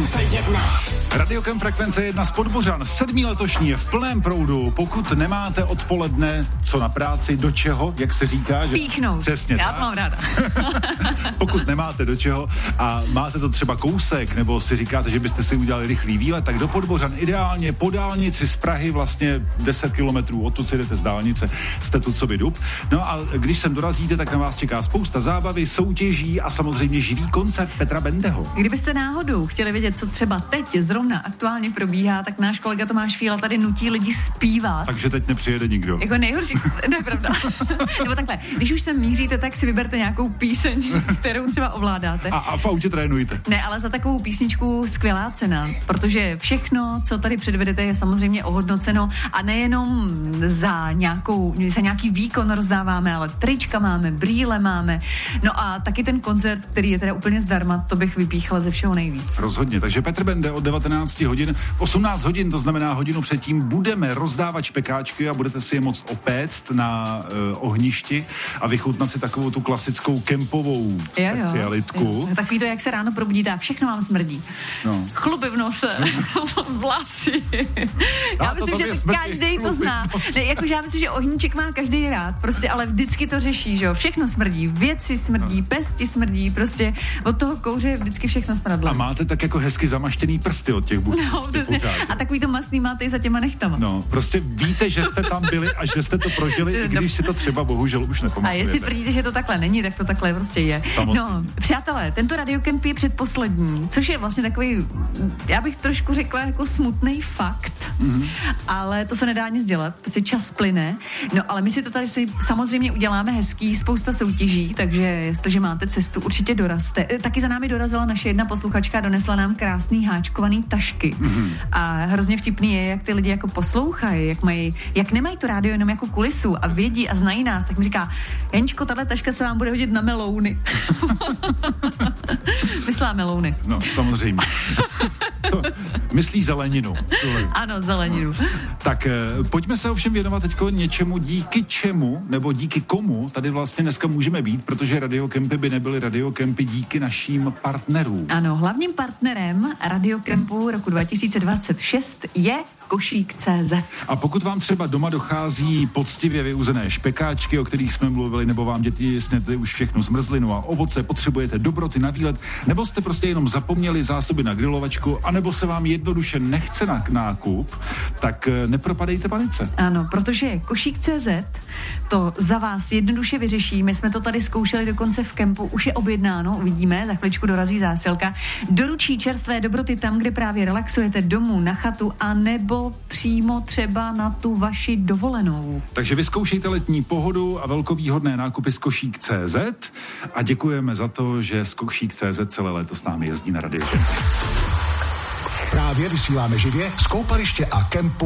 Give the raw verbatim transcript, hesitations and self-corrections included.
Frekvence jedna. Radiokemp Frekvence jedna z Podbořan, sedmý letošní, je v plném proudu. Pokud nemáte odpoledne co na práci, do čeho, jak se říká, že... Píchnout. Přesně Já tak. to mám ráda. Pokud nemáte do čeho a máte to třeba kousek, nebo si říkáte, že byste si udělali rychlý výlet, tak do Podbořan ideálně po dálnici z Prahy, vlastně deset kilometrů odtud si jdete z dálnice, jste tu co by dub. No a když sem dorazíte, tak na vás čeká spousta zábavy, soutěží a samozřejmě živý koncert Petra Bendeho. Kdybyste náhodou chtěli vědět, co třeba teď zrovna aktuálně probíhá, tak náš kolega Tomáš Fíla tady nutí lidi zpívat. Takže teď nepřijede nikdo. Jako nejhorší, ne, pravda. Nebo takhle, když už sem míříte, tak si vyberte nějakou píseň, kterou třeba ovládáte. A, a v autě trénujte. Ne, ale za takovou písničku skvělá cena, protože všechno, co tady předvedete, je samozřejmě ohodnoceno a nejenom za, nějakou, za nějaký výkon rozdáváme, ale trička máme, brýle máme. No a taky ten koncert, který je teda úplně zdarma, to bych vypíchla ze všeho nejvíc. Rozhodně, takže Petr Bende od devatenáct hodin, v osmnáct hodin, to znamená hodinu předtím, budeme rozdávat špekáčky a budete si je moct opéct na uh, ohništi a vychutnat si takovou tu klasickou kempovou specialitku. Jo, takový to, jak se ráno probudíte a všechno vám smrdí. No. Chluby v nose, vlasy. Já a myslím, to že smrdí, každý to zná. Ne, jakože já myslím, že ohníček má každý rád, prostě, ale vždycky to řeší, že jo. Všechno smrdí, věci smrdí, no. Pesti smrdí, prostě od toho kouře je vždycky všechno smradlo. A máte tak jako hezky zamaštěný prsty od těch buchů. No, a takový to mastný máte i za těma nechtama. No, prostě víte, že jste tam byli a že jste to prožili, i když si to třeba bohužel už nepamatujete. A jestli tvrdíte, že to takhle není, tak to takhle prostě je. Samozřejmě. No, přátelé, tento radiokemp je předposlední, což je vlastně takový, já bych trošku řekla jako smutný fakt, mm-hmm. ale to se nedá nic dělat, prostě čas plyne. No, ale my si to tady si samozřejmě uděláme hezký, spousta soutěží, takže jestliže máte cestu, určitě dorazte. Taky za námi dorazila naše jedna posluchačka, donesla nám krásný háčkovaný tašky. Mm-hmm. A hrozně vtipný je, jak ty lidi jako poslouchají, jak mají, jak nemají to rádio jenom jako kulisu a vědí a znají nás, tak mi říká, Jenčko, tahle taška se vám bude hodit na melouny. Myslá melouny. No, samozřejmě. To myslí zeleninu. Ano, zeleninu. Tak eh, pojďme se ovšem věnovat teďko něčemu, díky čemu, nebo díky komu tady vlastně dneska můžeme být, protože radiokempy by nebyly radiokempy díky našim partnerům. Ano, hlavním partnerem radiokempu roku dva tisíce dvacet šest je Košík tečka cé zet. A pokud vám třeba doma dochází poctivě vyuzené špekáčky, o kterých jsme mluvili, nebo vám děti snědly už všechnu zmrzlinu a ovoce, potřebujete dobroty na výlet, nebo jste prostě jenom zapomněli zásoby na grilovačku, anebo se vám jednoduše nechce na nákup, tak nepropadejte panice. Ano, protože Košík tečka cé zet to za vás jednoduše vyřeší. My jsme to tady zkoušeli dokonce v kempu, už je objednáno, uvidíme, za chviličku dorazí zásilka. Doručí čerstvé dobroty tam, kde právě relaxujete, domů, na chatu a nebo přímo třeba na tu vaši dovolenou. Takže vyzkoušejte letní pohodu a velkovýhodné nákupy z Košík tečka cé zet a děkujeme za to, že z Košík tečka cé zet celé léto s námi jezdí na radio. Právě vysíláme živě z koupaliště a kempu